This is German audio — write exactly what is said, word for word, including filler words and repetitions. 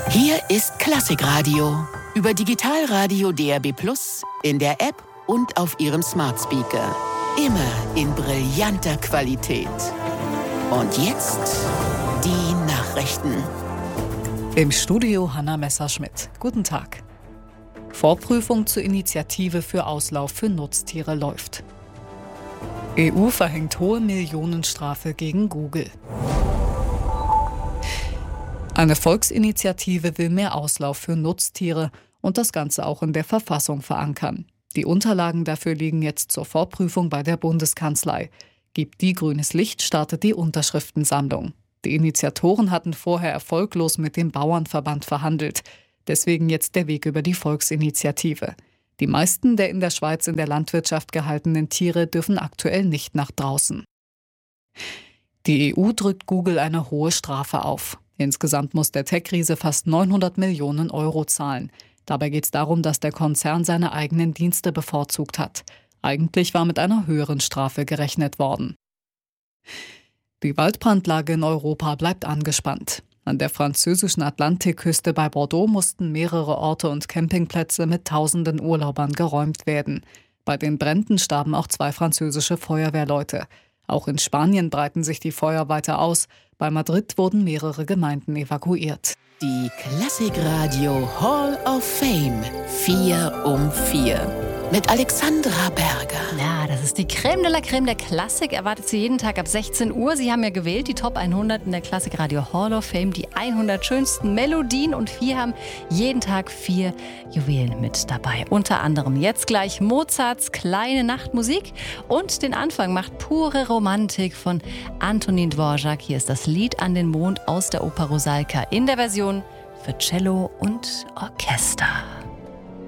Hier ist Klassikradio über Digitalradio D A B plus, in der App und auf Ihrem Smart Speaker. Immer in brillanter Qualität. Und jetzt die Nachrichten. Im Studio Hanna Messerschmidt. Guten Tag. Vorprüfung zur Initiative für Auslauf für Nutztiere läuft. E U verhängt hohe Millionenstrafe gegen Google. Eine Volksinitiative will mehr Auslauf für Nutztiere und das Ganze auch in der Verfassung verankern. Die Unterlagen dafür liegen jetzt zur Vorprüfung bei der Bundeskanzlei. Gibt die grünes Licht, startet die Unterschriftensammlung. Die Initiatoren hatten vorher erfolglos mit dem Bauernverband verhandelt. Deswegen jetzt der Weg über die Volksinitiative. Die meisten der in der Schweiz in der Landwirtschaft gehaltenen Tiere dürfen aktuell nicht nach draußen. Die E U drückt Google eine hohe Strafe auf. Insgesamt muss der Tech-Riese fast neunhundert Millionen Euro zahlen. Dabei geht es darum, dass der Konzern seine eigenen Dienste bevorzugt hat. Eigentlich war mit einer höheren Strafe gerechnet worden. Die Waldbrandlage in Europa bleibt angespannt. An der französischen Atlantikküste bei Bordeaux mussten mehrere Orte und Campingplätze mit tausenden Urlaubern geräumt werden. Bei den Bränden starben auch zwei französische Feuerwehrleute. Auch in Spanien breiten sich die Feuer weiter aus. Bei Madrid wurden mehrere Gemeinden evakuiert. Die Klassikradio Hall of Fame vier um vier mit Alexandra Berger. Ja, das ist die Creme de la Creme der Klassik. Erwartet Sie jeden Tag ab sechzehn Uhr. Sie haben ja gewählt, die Top hundert in der Klassikradio Hall of Fame, die hundert schönsten Melodien. Und wir haben jeden Tag vier Juwelen mit dabei. Unter anderem jetzt gleich Mozarts Kleine Nachtmusik. Und den Anfang macht Pure Romantik von Antonin Dvorak. Hier ist das Lied an den Mond aus der Oper Rusalka in der Version für Cello und Orchester.